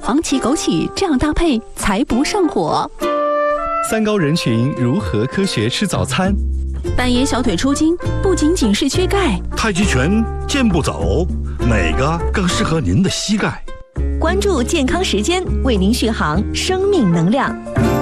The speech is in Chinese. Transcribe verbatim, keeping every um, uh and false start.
黄芪枸杞这样搭配才不上火。 三高人群如何科学吃早餐？ 半夜小腿出筋不仅仅是缺钙， 太极拳、健步走，哪个更适合您的膝盖？ 关注健康时间，为您续航生命能量。